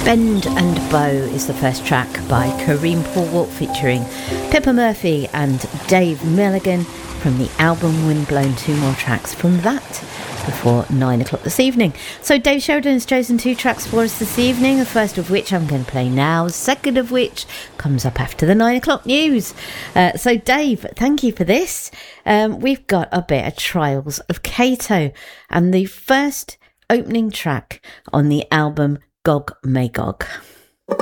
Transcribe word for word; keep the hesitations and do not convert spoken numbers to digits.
Bend and Bow is the first track by Kareem Paul featuring Pippa Murphy and Dave Milligan from the album Windblown. Two more tracks from that before nine o'clock this evening. So Dave Sheridan has chosen two tracks for us this evening, the first of which I'm going to play now, the second of which comes up after the nine o'clock news. Uh, so Dave, thank you for this. Um, we've got a bit of Trials of Kato and the first opening track on the album Gog Magog.